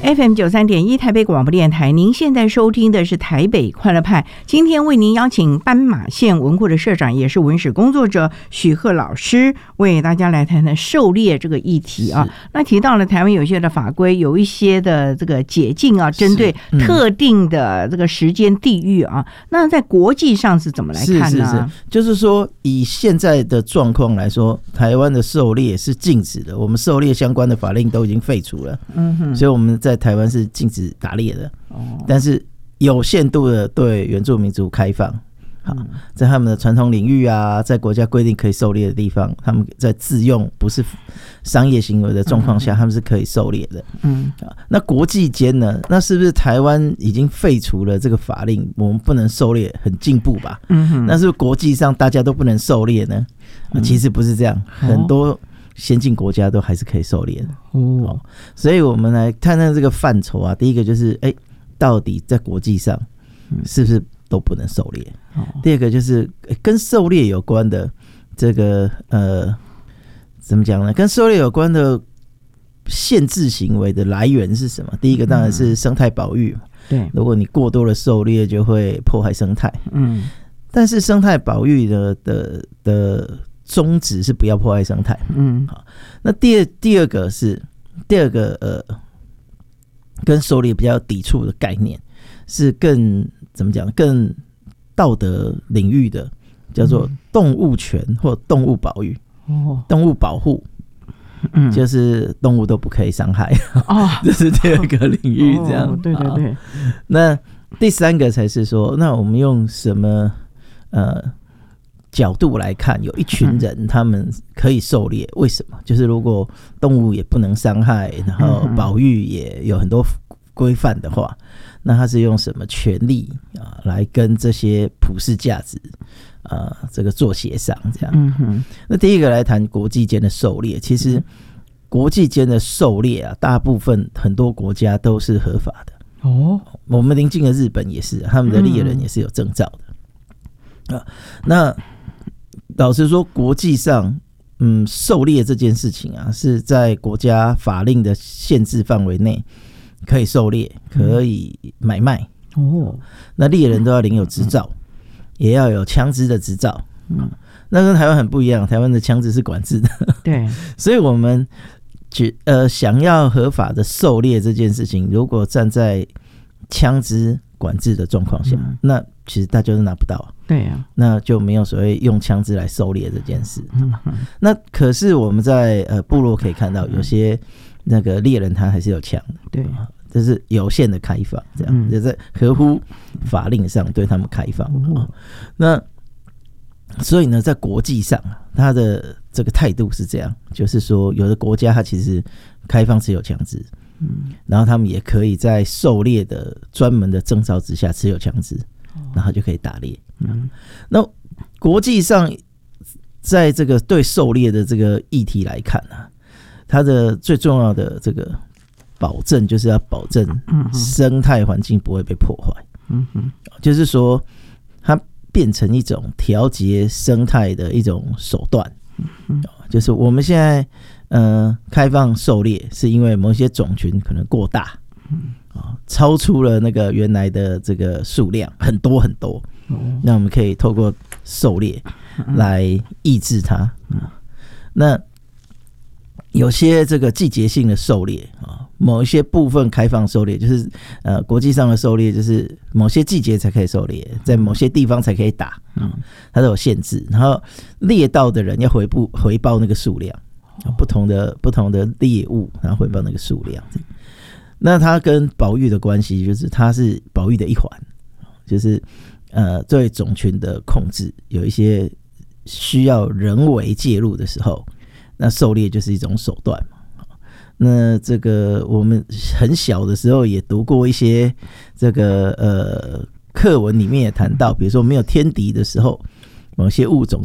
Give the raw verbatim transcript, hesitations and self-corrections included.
F M 九三点一台北广播电台，您现在收听的是台北快乐派。今天为您邀请斑马线文库的社长，也是文史工作者许鹤老师，为大家来谈谈狩猎这个议题啊。那提到了台湾有些的法规，有一些的这个解禁啊，针对特定的这个时间地域啊。嗯、那在国际上是怎么来看呢？ 是是是，就是说以现在的状况来说，台湾的狩猎是禁止的，我们狩猎相关的法令都已经废除了。嗯哼，所以我们在台湾是禁止打猎的，哦、但是有限度的对原住民族开放。好，在他们的传统领域啊，在国家规定可以狩猎的地方，他们在自用不是商业行为的状况下，他们是可以狩猎的。嗯，那国际间呢？那是不是台湾已经废除了这个法令，我们不能狩猎，很进步吧？嗯哼，那是不是国际上大家都不能狩猎呢？嗯、其实不是这样，很多先进国家都还是可以狩猎的。哦，所以我们来看看这个范畴啊。第一个就是，哎、欸，到底在国际上是不是都不能狩猎？哦、第二个就是、欸、跟狩猎有关的这个呃，怎么讲呢？跟狩猎有关的限制行为的来源是什么？第一个当然是生态保育。对，如果你过多的狩猎，就会破坏生态。嗯，但是生态保育的的的宗旨是不要破坏生态。嗯，好，那第二第二个是第二个呃，跟狩猎比较抵触的概念是更怎么讲？更道德领域的，叫做动物权或动物保育。哦，动物保护。嗯，就是动物都不可以伤害。哦，这是第二个领域，这样。哦、对对对。那第三个才是说，那我们用什么呃？角度来看，有一群人他们可以狩猎，为什么？就是如果动物也不能伤害，然后保育也有很多规范的话，那他是用什么权利啊来跟这些普世价值啊这个做协商？这样。嗯哼。那第一个来谈国际间的狩猎，其实国际间的狩猎啊，大部分很多国家都是合法的。哦，我们邻近的日本也是，他们的猎人也是有证照的。啊，那老实说，国际上，嗯，狩猎这件事情啊，是在国家法令的限制范围内可以狩猎，可以买卖。哦，那猎人都要领有执照，嗯、也要有枪支的执照。嗯，那跟台湾很不一样，台湾的枪支是管制的。对，所以我们呃想要合法的狩猎这件事情，如果站在枪支管制的状况下，嗯、那其实大家都拿不到。对啊，那就没有所谓用枪支来狩猎这件事。嗯、那可是我们在呃部落可以看到，有些那个猎人他还是有枪的。对，这是有限的开放，这样、嗯、就在合乎法令上对他们开放。哦、那所以呢，在国际上，他的这个态度是这样，就是说，有的国家它其实开放持有枪支。嗯，然后他们也可以在狩猎的专门的证照之下持有枪支，哦、然后就可以打猎。嗯，那国际上，在这个对狩猎的这个议题来看啊，它的最重要的这个保证就是要保证生态环境不会被破坏。嗯哼，就是说它变成一种调节生态的一种手段。嗯，就是我们现在。呃，开放狩猎是因为某些种群可能过大，嗯哦、超出了那个原来的这个数量很多很多，哦、那我们可以透过狩猎来抑制它。嗯、那有些这个季节性的狩猎啊，某一些部分开放狩猎，就是呃国际上的狩猎，就是某些季节才可以狩猎，在某些地方才可以打，嗯、它都有限制，然后猎到的人要回报回报那个数量。不同的不同的猎物，然后回报那个数量。那它跟保育的关系，就是它是保育的一环，就是呃，对种群的控制有一些需要人为介入的时候，那狩猎就是一种手段嘛。那这个我们很小的时候也读过一些这个呃课文里面也谈到，比如说没有天敌的时候，某些物种